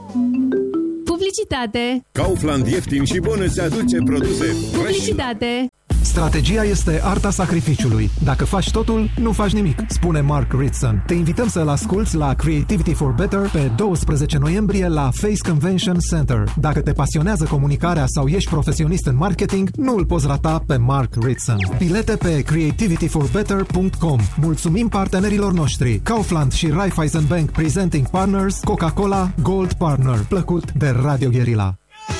Publicitate. Kaufland ieftin și bun îți aduce produse. Publicitate. Strategia este arta sacrificiului. Dacă faci totul, nu faci nimic, spune Mark Ritson. Te invităm să-l asculți la Creativity for Better pe 12 noiembrie la Face Convention Center. Dacă te pasionează comunicarea sau ești profesionist în marketing, nu îl poți rata pe Mark Ritson. Bilete pe creativityforbetter.com. Mulțumim partenerilor noștri: Kaufland și Raiffeisen Bank Presenting Partners, Coca-Cola Gold Partner. Plăcut de Radio Guerilla.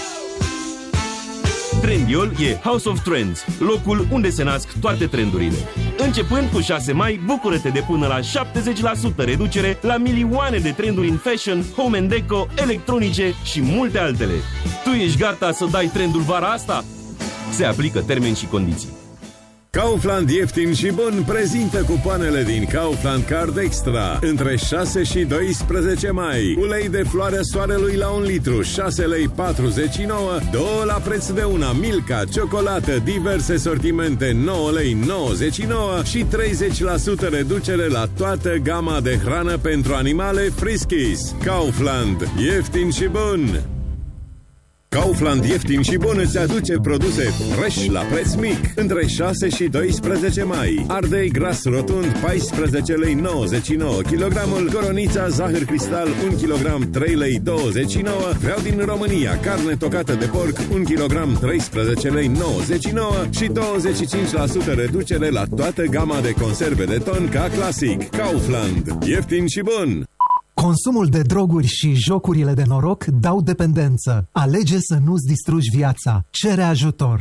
Trendyol e House of Trends, locul unde se nasc toate trendurile. Începând cu 6 mai, bucură-te de până la 70% reducere la milioane de trenduri în fashion, home and deco, electronice și multe altele. Tu ești gata să dai trendul vara asta? Se aplică termeni și condiții. Kaufland ieftin și bun prezintă cupoanele din Kaufland Card Extra între 6 și 12 mai. Ulei de floarea soarelui la 1 litru, 6 lei 49, 2 la preț de una. Milka, ciocolată, diverse sortimente, 9 lei 99 și 30% reducere la toată gama de hrană pentru animale Friskies. Kaufland, ieftin și bun! Kaufland ieftin și bun îți aduce produse fresh la preț mic între 6 și 12 mai. Ardei gras rotund 14 lei 99 kg, coronița zahăr cristal 1 kg 3 lei 29. Vreau din România carne tocată de porc 1 kg 13 lei 99 și 25% reducere la toată gama de conserve de ton ca clasic. Kaufland, ieftin și bun! Consumul de droguri și jocurile de noroc dau dependență. Alege să nu-ți distrugi viața. Cere ajutor.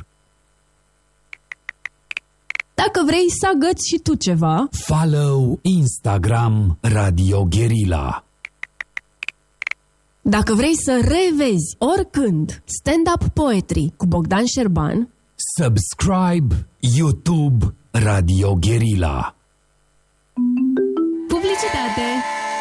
Dacă vrei să agăți și tu ceva, follow Instagram Radio Guerilla. dacă vrei să revezi oricând stand-up poetry cu Bogdan Șerban, Subscribe YouTube Radio Guerilla. publicitate.